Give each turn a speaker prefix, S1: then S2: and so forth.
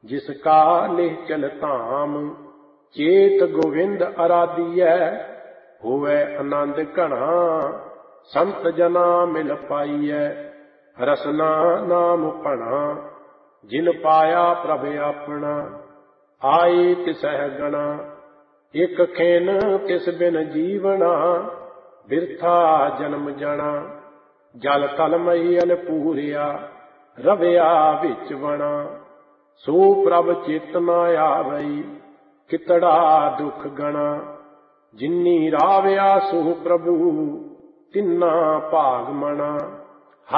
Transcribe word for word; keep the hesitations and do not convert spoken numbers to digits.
S1: जिसका निश्चल धाम चेत गोविंद आराधियै। होवै आनंद घना संत जना मिल पाइयै। रसना नाम भना जिन पाया प्रभ अपना। आए तिसह गणा एक खेन तिस बिन जीवना। बिरथा जन्म जना जल थल महीअल पूरिया। रविया विच बना सो प्रभ चेतना आवई। कितड़ा दुख गणा जिन्नी राविया सो प्रभु तिन्ना भाग मना।